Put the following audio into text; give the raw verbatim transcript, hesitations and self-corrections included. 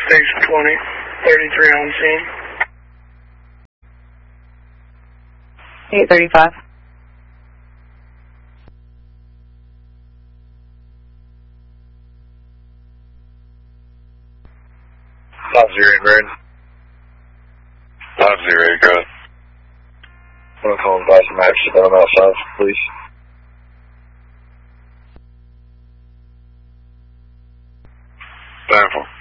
six twenty, thirty-three on scene. eight thirty-five. Five zero eight, Red. Five zero eight, go ahead. I'm going to call advice from Max about outside, please. Down for.